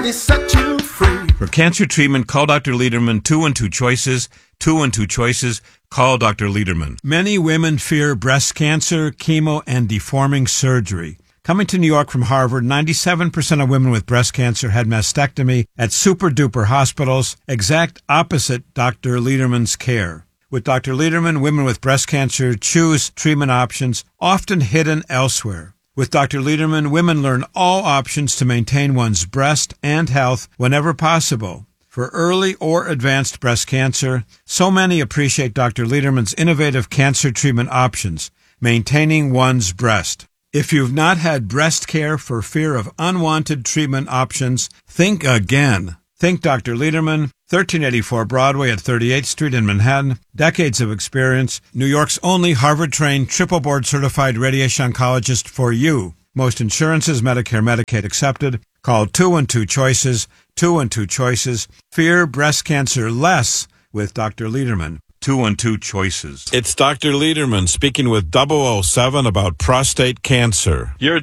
he set you free. For cancer treatment, call Dr. Lederman. 212 Choices. 212 Choices. Call Dr. Lederman. Many women fear breast cancer, chemo, and deforming surgery. Coming to New York from Harvard, 97% of women with breast cancer had mastectomy at super-duper hospitals, exact opposite Dr. Lederman's care. With Dr. Lederman, women with breast cancer choose treatment options often hidden elsewhere. With Dr. Lederman, women learn all options to maintain one's breast and health whenever possible. For early or advanced breast cancer, so many appreciate Dr. Lederman's innovative cancer treatment options, maintaining one's breast. If you've not had breast care for fear of unwanted treatment options, think again. Think Dr. Lederman, 1384 Broadway at 38th Street in Manhattan. Decades of experience. New York's only Harvard-trained, triple board-certified radiation oncologist for you. Most insurances, Medicare, Medicaid accepted. Call 212 Choices. 212 Choices. Fear breast cancer less with Dr. Lederman. 212 Choices. It's Dr. Lederman speaking with 007 about prostate cancer. You're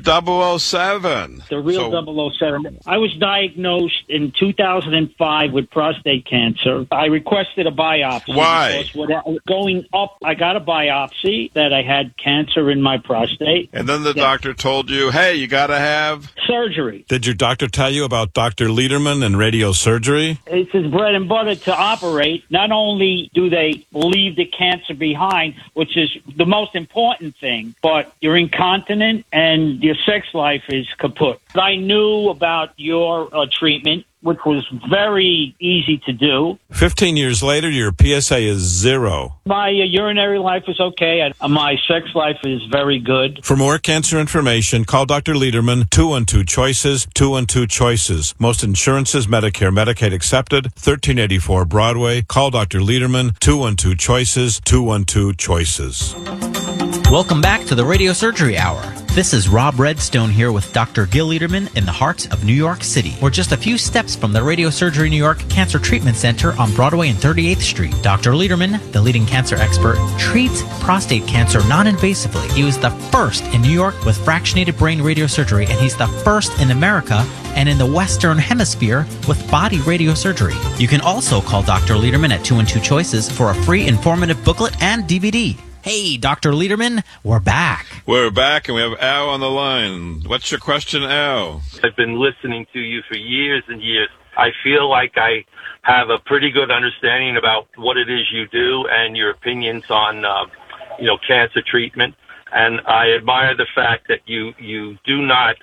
007. The real 007. I was diagnosed in 2005 with prostate cancer. I requested a biopsy. Why? Going up, I got a biopsy that I had cancer in my prostate. And then the doctor told you, hey, you got to have surgery. Did your doctor tell you about Dr. Lederman and radiosurgery? It's his bread and butter to operate. Not only do they leave the cancer behind, which is the most important thing, but you're incontinent and your sex life is kaput. I knew about your treatment, which was very easy to do. 15 years later, your PSA is 0. My urinary life is okay. My sex life is very good. For more cancer information, call Dr. Lederman, 212 Choices, 212 Choices. Most insurances, Medicare, Medicaid accepted, 1384 Broadway. Call Dr. Lederman, 212 Choices, 212 Choices. Welcome back to the Radio Surgery Hour. This is Rob Redstone here with Dr. Gil Lederman in the heart of New York City. We're just a few steps from the Radio Surgery New York Cancer Treatment Center on Broadway and 38th Street. Dr. Lederman, the leading cancer expert, treats prostate cancer non-invasively. He was the first in New York with fractionated brain radiosurgery, and he's the first in America and in the Western Hemisphere with body radiosurgery. You can also call Dr. Lederman at 212 Choices for a free informative booklet and DVD. Hey, Dr. Lederman, we're back. We're back, and we have Al on the line. What's your question, Al? I've been listening to you for years and years. I feel like I have a pretty good understanding about what it is you do and your opinions on, cancer treatment. And I admire the fact that you do not,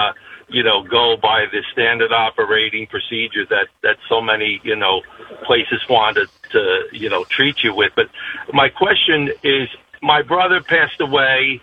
go by the standard operating procedure that so many, places want to treat you with. But my question is, my brother passed away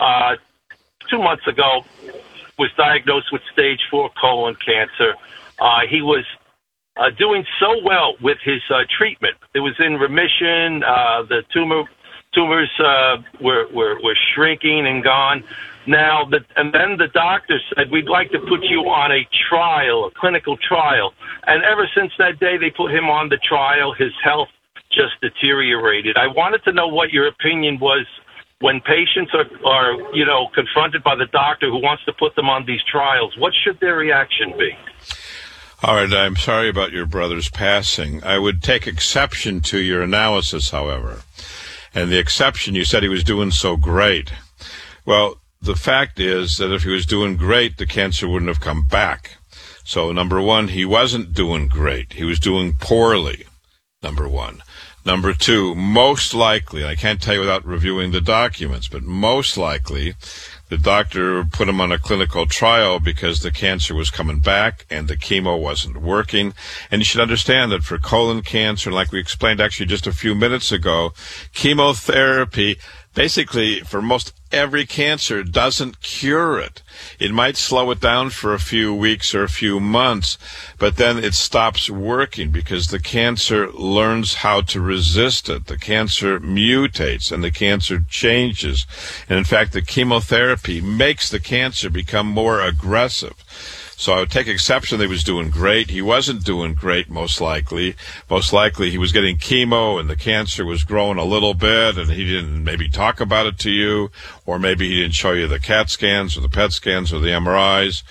2 months ago, was diagnosed with stage 4 colon cancer. He was doing so well with his treatment. It was in remission. The tumors were shrinking and gone. Now, and then the doctor said, we'd like to put you on a trial, a clinical trial. And ever since that day they put him on the trial, his health just deteriorated. I wanted to know what your opinion was when patients are confronted by the doctor who wants to put them on these trials. What should their reaction be? All right, I'm sorry about your brother's passing. I would take exception to your analysis, however. And the exception, you said he was doing so great. Well, the fact is that if he was doing great, the cancer wouldn't have come back. So, number one, he wasn't doing great. He was doing poorly, number one. Number two, most likely, and I can't tell you without reviewing the documents, but most likely the doctor put him on a clinical trial because the cancer was coming back and the chemo wasn't working. And you should understand that for colon cancer, like we explained actually just a few minutes ago, chemotherapy basically for most every cancer doesn't cure it. It might slow it down for a few weeks or a few months, but then it stops working because the cancer learns how to resist it. The cancer mutates and the cancer changes. And in fact, the chemotherapy makes the cancer become more aggressive. So I would take exception that he was doing great. He wasn't doing great, most likely. Most likely he was getting chemo and the cancer was growing a little bit and he didn't maybe talk about it to you, or maybe he didn't show you the CAT scans or the PET scans or the MRIs.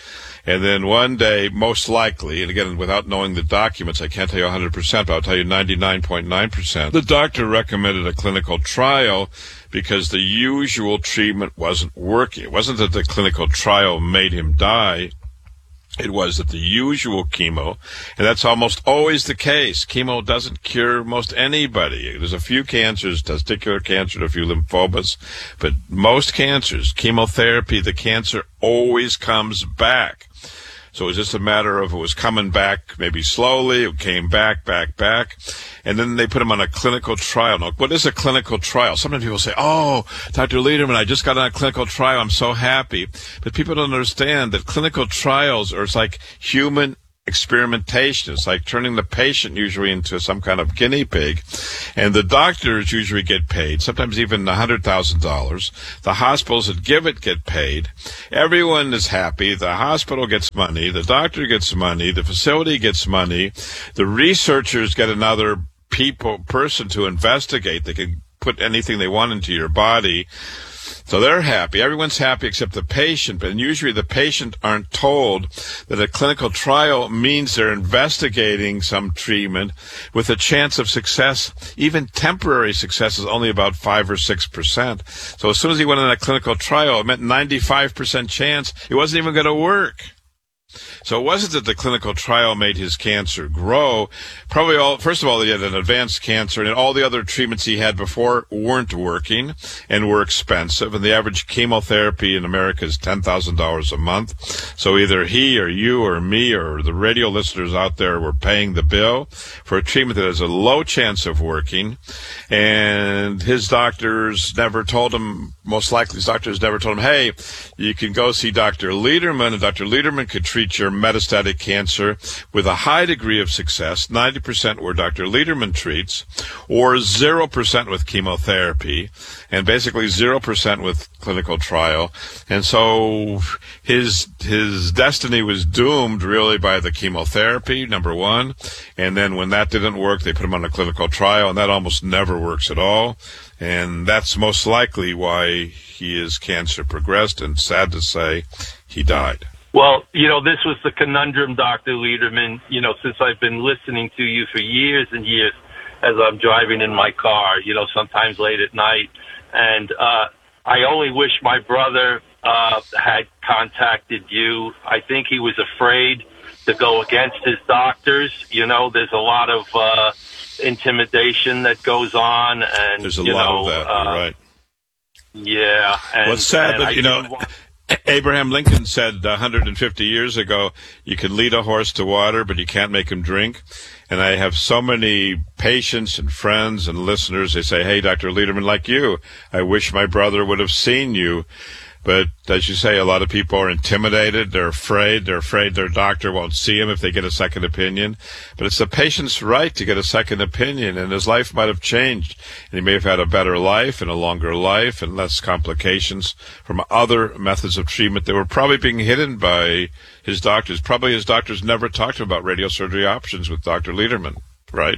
And then one day, most likely, and again, without knowing the documents, I can't tell you 100%, but I'll tell you 99.9%, the doctor recommended a clinical trial because the usual treatment wasn't working. It wasn't that the clinical trial made him die. It was that the usual chemo, and that's almost always the case. Chemo doesn't cure most anybody. There's a few cancers, testicular cancer, a few lymphomas, but most cancers, chemotherapy, the cancer always comes back. So it was just a matter of it was coming back maybe slowly. It came back. And then they put him on a clinical trial. Now, what is a clinical trial? Sometimes people say, oh, Dr. Lederman, I just got on a clinical trial. I'm so happy. But people don't understand that clinical trials are, it's like human experimentation. It's like turning the patient usually into some kind of guinea pig. And the doctors usually get paid, sometimes even $100,000. The hospitals that give it get paid. Everyone is happy. The hospital gets money. The doctor gets money. The facility gets money. The researchers get another person to investigate. They can put anything they want into your body. So they're happy. Everyone's happy except the patient. But usually the patient aren't told that a clinical trial means they're investigating some treatment with a chance of success. Even temporary success is only about 5 or 6%. So as soon as he went on a clinical trial, it meant 95% chance it wasn't even going to work. So it wasn't that the clinical trial made his cancer grow. First of all, he had an advanced cancer, and all the other treatments he had before weren't working and were expensive. And the average chemotherapy in America is $10,000 a month. So either he or you or me or the radio listeners out there were paying the bill for a treatment that has a low chance of working. And his doctors never told him, most likely his doctors never told him, hey, you can go see Dr. Lederman, and Dr. Lederman could treat your metastatic cancer with a high degree of success, 90% where Dr. Lederman treats, or 0% with chemotherapy, and basically 0% with clinical trial. And so his destiny was doomed really by the chemotherapy, number one. And then when that didn't work, they put him on a clinical trial, and that almost never works at all. And that's most likely why his cancer progressed, and sad to say, he died. Well, this was the conundrum, Dr. Lederman, since I've been listening to you for years and years as I'm driving in my car, sometimes late at night. And I only wish my brother had contacted you. I think he was afraid to go against his doctors. There's a lot of intimidation that goes on. And there's a lot of that, you're right. Yeah. And, well, it's sad, but, Abraham Lincoln said 150 years ago, you can lead a horse to water, but you can't make him drink. And I have so many patients and friends and listeners, they say, hey, Dr. Lederman, like you, I wish my brother would have seen you. But as you say, a lot of people are intimidated. They're afraid. They're afraid their doctor won't see him if they get a second opinion. But it's the patient's right to get a second opinion, and his life might have changed. And he may have had a better life and a longer life and less complications from other methods of treatment that were probably being hidden by his doctors. Probably his doctors never talked about radiosurgery options with Dr. Lederman, right?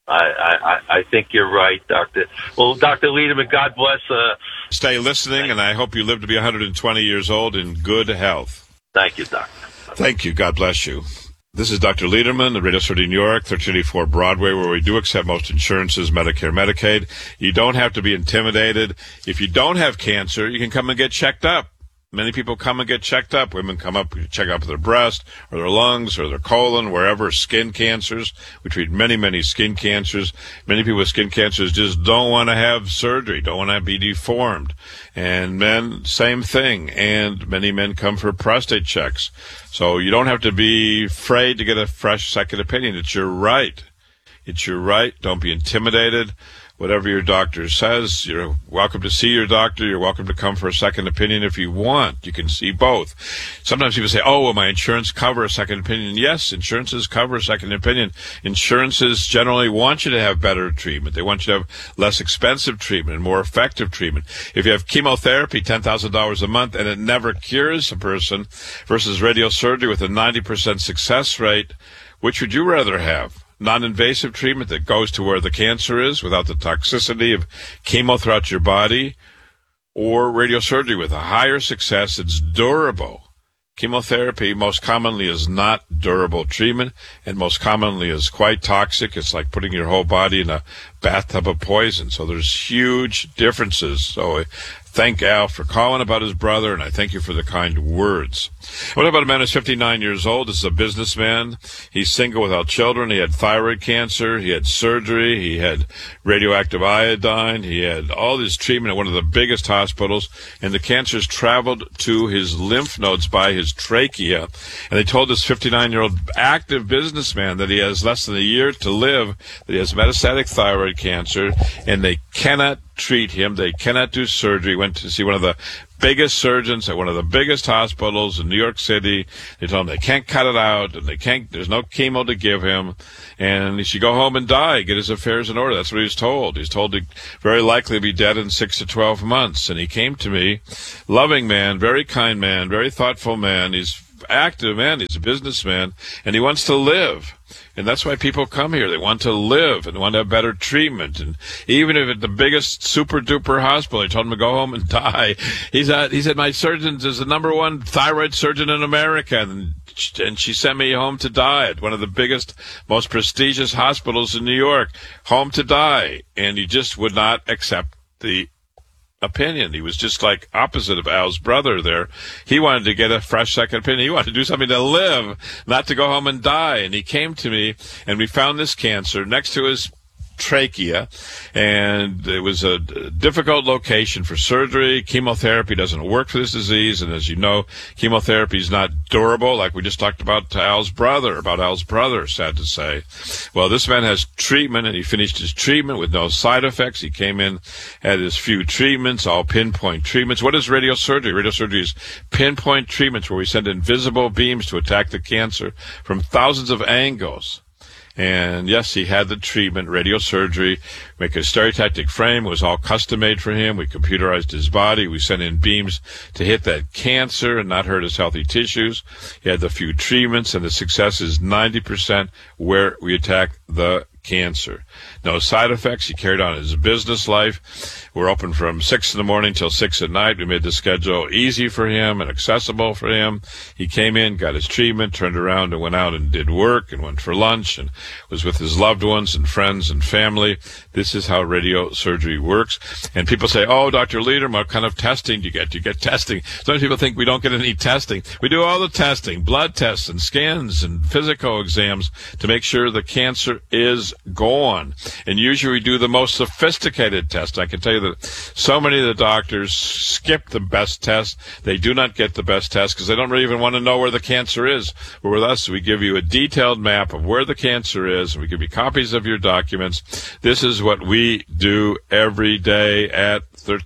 I think you're right, Doctor. Well, Dr. Lederman, God bless. Stay listening, and I hope you live to be 120 years old in good health. Thank you, Doctor. Thank you. God bless you. This is Dr. Lederman at Radio Surgery New York, 1384 Broadway, where we do accept most insurances, Medicare, Medicaid. You don't have to be intimidated. If you don't have cancer, you can come and get checked up. Many people come and get checked up. Women come up, check up their breast or their lungs or their colon, wherever. Skin cancers. We treat many, many skin cancers. Many people with skin cancers just don't want to have surgery, don't want to be deformed. And men, same thing. And many men come for prostate checks. So you don't have to be afraid to get a fresh second opinion. It's your right. It's your right. Don't be intimidated. Whatever your doctor says, you're welcome to see your doctor. You're welcome to come for a second opinion if you want. You can see both. Sometimes people say, oh, will my insurance cover a second opinion? Yes, insurances cover a second opinion. Insurances generally want you to have better treatment. They want you to have less expensive treatment and more effective treatment. If you have chemotherapy, $10,000 a month, and it never cures a person versus radiosurgery with a 90% success rate, which would you rather have? Non-invasive treatment that goes to where the cancer is without the toxicity of chemo throughout your body, or radiosurgery with a higher success that's durable, Chemotherapy most commonly is not durable treatment, and most commonly is quite toxic. It's like putting your whole body in a bathtub of poison. So there's huge differences. So I thank Al for calling about his brother, and I thank you for the kind words. What about a man who's 59 years old? This is a businessman. He's single without children. He had thyroid cancer. He had surgery. He had radioactive iodine. He had all this treatment at one of the biggest hospitals, and the cancers traveled to his lymph nodes by his trachea. And they told this 59-year-old active businessman that he has less than a year to live, that he has metastatic thyroid cancer, and they cannot treat him. They cannot do surgery. Went to see one of the biggest surgeons at one of the biggest hospitals in New York City. They told him they can't cut it out, and there's no chemo to give him, and he should go home and die, get his affairs in order. That's what he was told. He's told to very likely be dead in 6 to 12 months. And he came to me, loving man, very kind man, very thoughtful man. He's active man. He's a businessman, and he wants to live. And that's why people come here. They want to live and want to have better treatment. And even if at the biggest super-duper hospital, they told him to go home and die. He said, my surgeon is the number one thyroid surgeon in America. And she sent me home to die at one of the biggest, most prestigious hospitals in New York, home to die. And he just would not accept the opinion. He was just like opposite of Al's brother there. He wanted to get a fresh second opinion. He wanted to do something to live, not to go home and die. And he came to me, and we found this cancer next to his trachea, and it was a difficult location for surgery. Chemotherapy doesn't work for this disease, and as you know, chemotherapy is not durable, like we just talked about Al's brother, sad to say. Well, this man has treatment, and he finished his treatment with no side effects. He came in, had his few treatments, all pinpoint treatments. What is radiosurgery? Radiosurgery is pinpoint treatments where we send invisible beams to attack the cancer from thousands of angles. And yes, he had the treatment, radiosurgery, make a stereotactic frame. It was all custom made for him. We computerized his body. We sent in beams to hit that cancer and not hurt his healthy tissues. He had the few treatments, and the success is 90% where we attack the cancer. No side effects. He carried on his business life. We're open from 6 in the morning till 6 at night. We made the schedule easy for him and accessible for him. He came in, got his treatment, turned around and went out and did work and went for lunch and was with his loved ones and friends and family. This is how radiosurgery works. And people say, oh, Dr. Lederman, what kind of testing do you get? Do you get testing? Some people think we don't get any testing. We do all the testing, blood tests and scans and physical exams to make sure the cancer is gone. And usually we do the most sophisticated test. I can tell you that so many of the doctors skip the best test. They do not get the best test because they don't really even want to know where the cancer is. But with us, we give you a detailed map of where the cancer is, and we give you copies of your documents. This is what we do every day at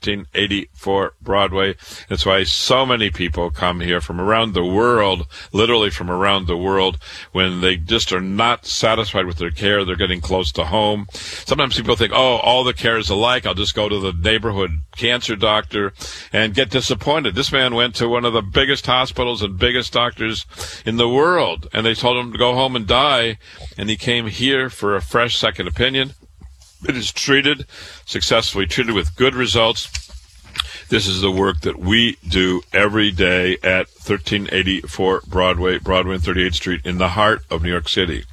1384 Broadway. That's why so many people come here from around the world, literally from around the world, when they just are not satisfied with their care. They're getting close to home. Sometimes people think, oh, all the care is alike. I'll just go to the neighborhood cancer doctor and get disappointed. This man went to one of the biggest hospitals and biggest doctors in the world, and they told him to go home and die, and he came here for a fresh second opinion. It is treated, successfully treated with good results. This is the work that we do every day at 1384 Broadway and 38th Street in the heart of New York City.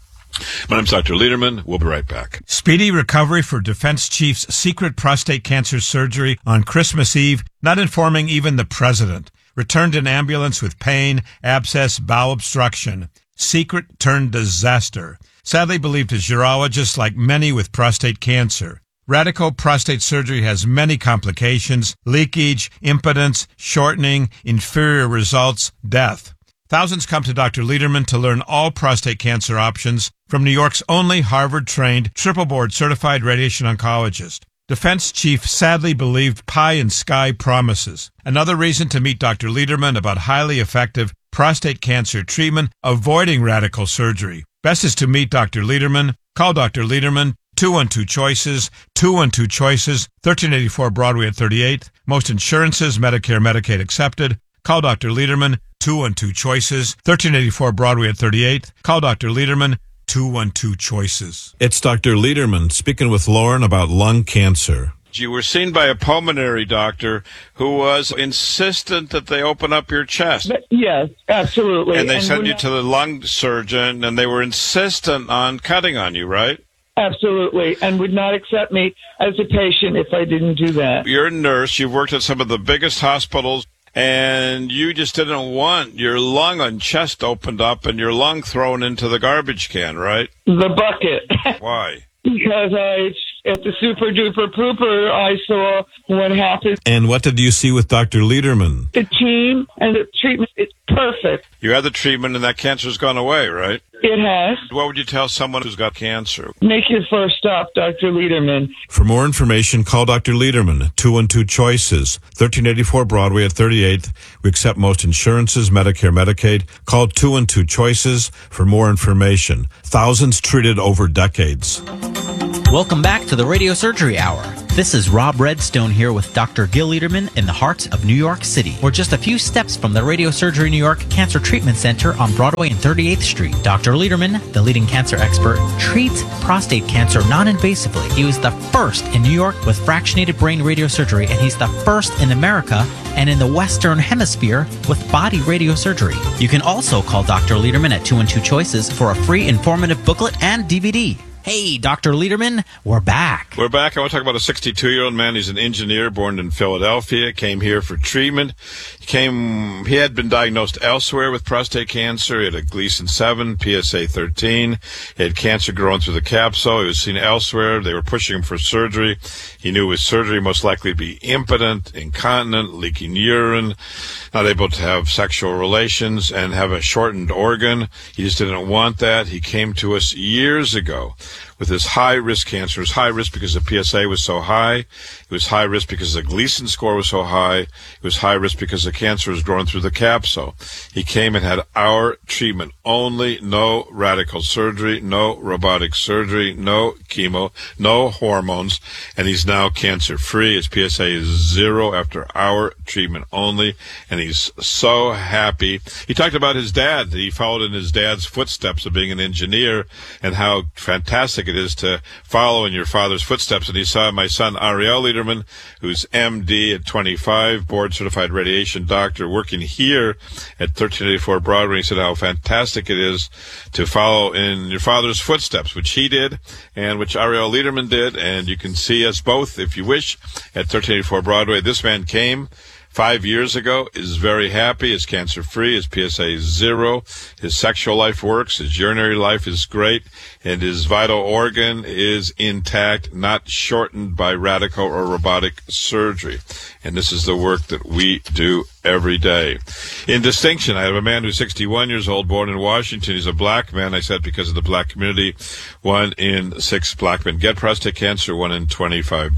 My name's Dr. Lederman. We'll be right back. Speedy recovery for Defense Chief's secret prostate cancer surgery on Christmas Eve, not informing even the president. Returned in ambulance with pain, abscess, bowel obstruction. Secret turned disaster. Sadly believed his urologist, like many with prostate cancer. Radical prostate surgery has many complications: leakage, impotence, shortening, inferior results, death. Thousands come to Dr. Lederman to learn all prostate cancer options from New York's only Harvard-trained, triple-board certified radiation oncologist. Defense Chief sadly believed pie in sky promises. Another reason to meet Dr. Lederman about highly effective prostate cancer treatment, avoiding radical surgery. Best is to meet Dr. Lederman. Call Dr. Lederman, 212-CHOICES, 212-CHOICES, 1384 Broadway at 38th. Most insurances, Medicare, Medicaid accepted. Call Dr. Lederman, 212-CHOICES, 1384 Broadway at 38th. Call Dr. Lederman, 212-CHOICES. It's Dr. Lederman speaking with Lauren about lung cancer. You were seen by a pulmonary doctor who was insistent that they open up your chest. Yes, absolutely. And they sent you to the lung surgeon, and they were insistent on cutting on you, right? Absolutely, and would not accept me as a patient if I didn't do that. You're a nurse. You've worked at some of the biggest hospitals, and you just didn't want your lung and chest opened up and your lung thrown into the garbage can, right? The bucket. Why? Because at the Super Duper Pooper, I saw what happened. And what did you see with Dr. Lederman? The team and the treatment is perfect. You had the treatment, and that cancer's gone away, right? It has. What would you tell someone who's got cancer? Make your first stop, Dr. Lederman. For more information, call Dr. Lederman, 212 Choices, 1384 Broadway at 38th. We accept most insurances, Medicare, Medicaid. Call 212 Choices for more information. Thousands treated over decades. Welcome back to the Radio Surgery Hour. This is Rob Redstone here with Dr. Gil Lederman in the heart of New York City. We're just a few steps from the Radio Surgery New York Cancer Treatment Center on Broadway and 38th Street. Dr. Lederman, the leading cancer expert, treats prostate cancer non-invasively. He was the first in New York with fractionated brain radiosurgery, and he's the first in America and in the Western Hemisphere with body radiosurgery. You can also call Dr. Lederman at 212 Choices for a free informative booklet and DVD. Hey, Dr. Lederman, we're back. We're back. I want to talk about a 62-year-old man. He's an engineer born in Philadelphia, came here for treatment. He had been diagnosed elsewhere with prostate cancer. He had a Gleason 7, PSA 13. He had cancer growing through the capsule. He was seen elsewhere. They were pushing him for surgery. He knew his surgery most likely to be impotent, incontinent, leaking urine, not able to have sexual relations, and have a shortened organ. He just didn't want that. He came to us years ago with this high-risk cancer. It was high risk because the PSA was so high. It was high risk because the Gleason score was so high. It was high risk because the cancer was growing through the capsule. He came and had our treatment only, no radical surgery, no robotic surgery, no chemo, no hormones, and he's now cancer-free. His PSA is 0 after our treatment only, and he's so happy. He talked about his dad. He followed in his dad's footsteps of being an engineer, and how fantastic it is to follow in your father's footsteps. And he saw my son, Ariel Lederman, who's MD at 25, board-certified radiation doctor, working here at 1384 Broadway. He said how fantastic it is to follow in your father's footsteps, which he did, and which Ariel Lederman did. And you can see us both, if you wish, at 1384 Broadway. This man came 5 years ago, is very happy, is cancer-free, his PSA is 0, his sexual life works, his urinary life is great, and his vital organ is intact, not shortened by radical or robotic surgery. And this is the work that we do every day. In distinction, I have a man who's 61 years old, born in Washington. He's a black man, I said, because of the black community. 1 in 6 black men get prostate cancer, 1 in 23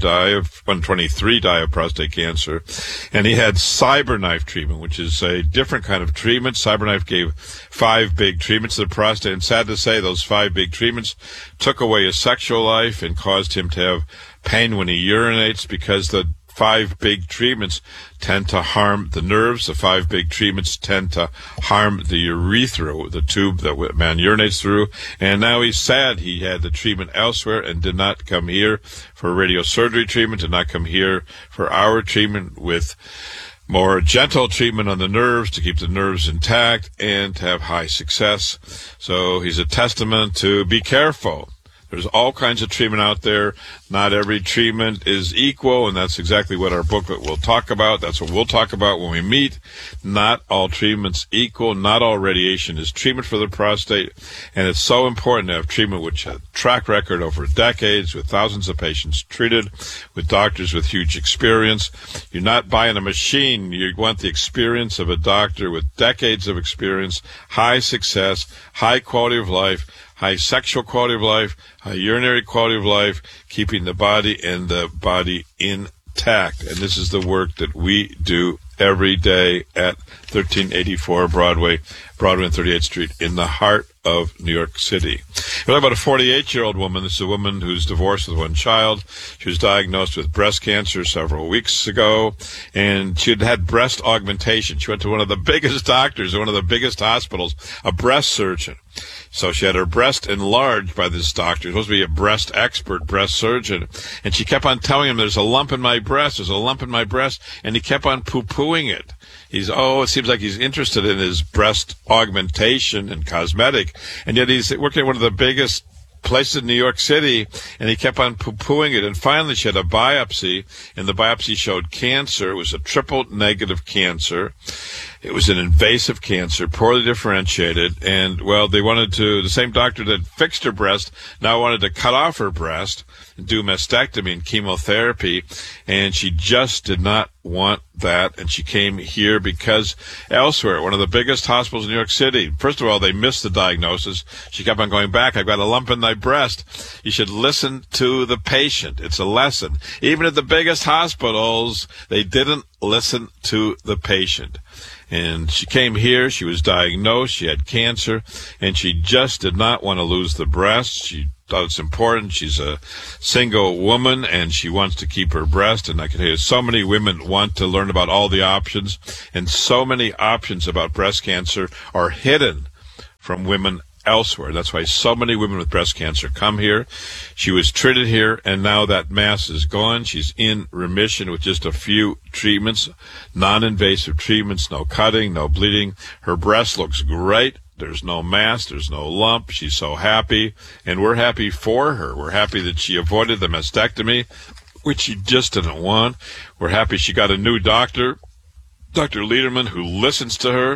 die of prostate cancer. And he had CyberKnife treatment, which is a different kind of treatment. CyberKnife gave 5 big treatments to the prostate, and sad to say, those 5 big treatments took away his sexual life and caused him to have pain when he urinates, because the 5 big treatments tend to harm the nerves. The 5 big treatments tend to harm the urethra, the tube that man urinates through. And now he's sad he had the treatment elsewhere and did not come here for radiosurgery treatment, did not come here for our treatment with more gentle treatment on the nerves to keep the nerves intact and to have high success. So he's a testament to be careful. There's all kinds of treatment out there. Not every treatment is equal, and that's exactly what our booklet will talk about. That's what we'll talk about when we meet. Not all treatments equal. Not all radiation is treatment for the prostate, and it's so important to have treatment which has a track record over decades with thousands of patients treated, with doctors with huge experience. You're not buying a machine. You want the experience of a doctor with decades of experience, high success, high quality of life, high sexual quality of life, high urinary quality of life, keeping the body and the body intact. And this is the work that we do every day at 1384 Broadway and 38th Street in the heart of New York City. We're talking about a 48-year-old woman. This is a woman who's divorced with 1 child. She was diagnosed with breast cancer several weeks ago, and she had had breast augmentation. She went to one of the biggest doctors, one of the biggest hospitals, a breast surgeon. So she had her breast enlarged by this doctor. He was supposed to be a breast expert, breast surgeon. And she kept on telling him, there's a lump in my breast, there's a lump in my breast. And he kept on poo-pooing it. It seems like he's interested in his breast augmentation and cosmetic. And yet he's working at one of the biggest places in New York City, and he kept on poo-pooing it. And finally she had a biopsy, and the biopsy showed cancer. It was a triple negative cancer. It was an invasive cancer, poorly differentiated, and, the same doctor that fixed her breast now wanted to cut off her breast and do mastectomy and chemotherapy, and she just did not want that, and she came here because elsewhere, one of the biggest hospitals in New York City, first of all, they missed the diagnosis. She kept on going back, I've got a lump in my breast. You should listen to the patient. It's a lesson. Even at the biggest hospitals, they didn't listen to the patient. And she came here, she was diagnosed, she had cancer, and she just did not want to lose the breast. She thought it's important. She's a single woman, and she wants to keep her breast. And I can tell you, so many women want to learn about all the options, and so many options about breast cancer are hidden from women elsewhere. That's why so many women with breast cancer come here. She was treated here, and now that mass is gone. She's in remission with just a few treatments, non-invasive treatments, no cutting, no bleeding. Her breast looks great. There's no mass, there's no lump. She's so happy, and we're happy for her. We're happy that she avoided the mastectomy, which she just didn't want. We're happy she got a new doctor, Dr. Lederman, who listens to her.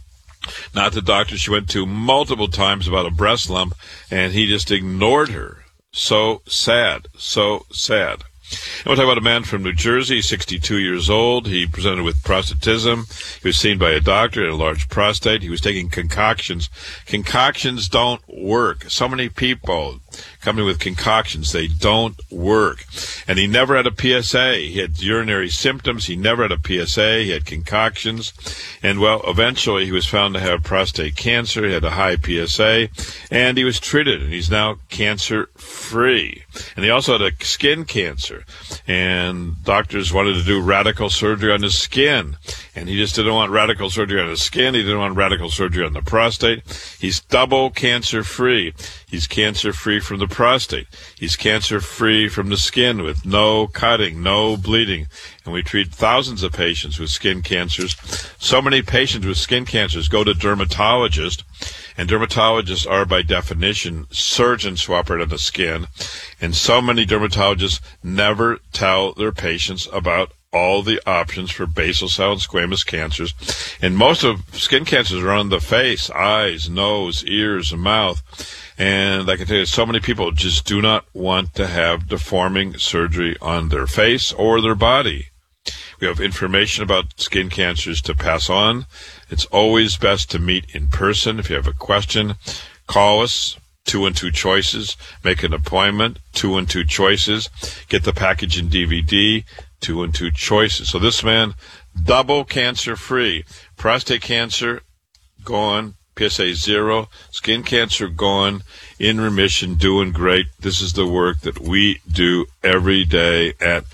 Not the doctor she went to multiple times about a breast lump, and he just ignored her. So sad, so sad. And we'll talk about a man from New Jersey, 62 years old. He presented with prostatism. He was seen by a doctor, had a large prostate. He was taking concoctions. Concoctions don't work. So many people coming with concoctions, they don't work. And he never had a PSA. He had urinary symptoms. He never had a PSA. He had concoctions. And, eventually he was found to have prostate cancer. He had a high PSA. And he was treated, and he's now cancer-free. And he also had a skin cancer. And doctors wanted to do radical surgery on his skin. And he just didn't want radical surgery on his skin. He didn't want radical surgery on the prostate. He's double cancer-free. He's cancer-free from the prostate. He's cancer-free from the skin with no cutting, no bleeding. And we treat thousands of patients with skin cancers. So many patients with skin cancers go to dermatologists, and dermatologists are, by definition, surgeons who operate on the skin. And so many dermatologists never tell their patients about all the options for basal cell and squamous cancers. And most of skin cancers are on the face, eyes, nose, ears, and mouth. And I can tell you, so many people just do not want to have deforming surgery on their face or their body. We have information about skin cancers to pass on. It's always best to meet in person. If you have a question, call us, 212 Choices. Make an appointment, 212 Choices. Get the package in DVD, 212 Choices. So this man, double cancer-free. Prostate cancer, gone. PSA 0, skin cancer gone, in remission, doing great. This is the work that we do every day at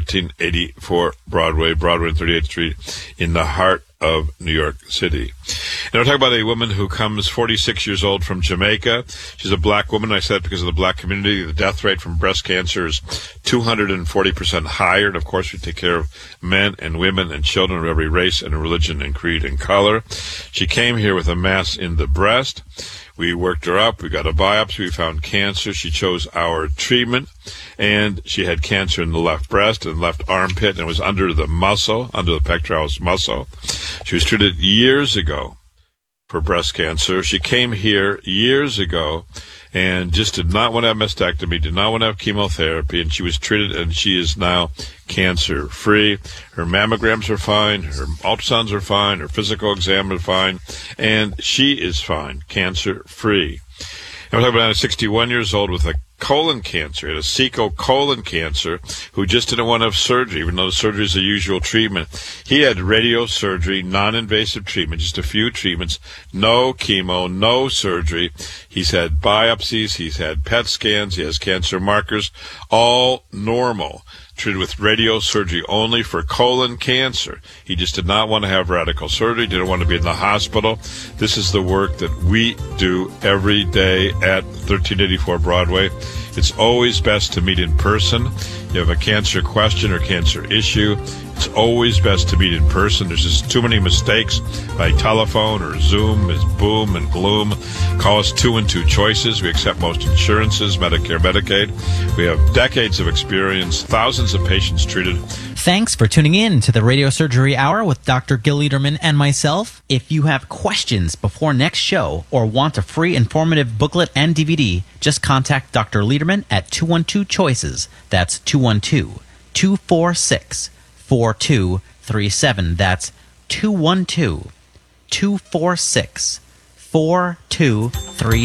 1384 Broadway and 38th Street in the heart of New York City. Now we're talking about a woman who comes 46 years old from Jamaica. She's a black woman. I said that because of the black community. The death rate from breast cancer is 240% higher. And, of course, we take care of men and women and children of every race and religion and creed and color. She came here with a mass in the breast. We worked her up. We got a biopsy. We found cancer. She chose our treatment, and she had cancer in the left breast and left armpit, and it was under the muscle, under the pectoralis muscle. She was treated years ago for breast cancer. She came here years ago and just did not want to have mastectomy, did not want to have chemotherapy, and she was treated, and she is now cancer-free. Her mammograms are fine, her ultrasounds are fine, her physical exam is fine, and she is fine, cancer-free. And we're talking about a 61 years old with a colon cancer, had a cecal colon cancer, who just didn't want to have surgery, even though surgery is the usual treatment. He had radiosurgery, non-invasive treatment, just a few treatments, no chemo, no surgery. He's had biopsies, he's had PET scans, he has cancer markers, all normal. treated with radiosurgery only for colon cancer. He just did not want to have radical surgery, didn't want to be in the hospital. This is the work that we do every day at 1384 Broadway. It's always best to meet in person. You have a cancer question or cancer issue, it's always best to meet in person. There's just too many mistakes by telephone or Zoom. It's boom and gloom. Call us 212 Choices. We accept most insurances, Medicare, Medicaid. We have decades of experience, thousands of patients treated. Thanks for tuning in to the Radio Surgery Hour with Dr. Gil Liederman and myself. If you have questions before next show or want a free informative booklet and DVD, just contact Dr. Liederman at 212 Choices. That's 212-246-4237. That's 212-246-4237.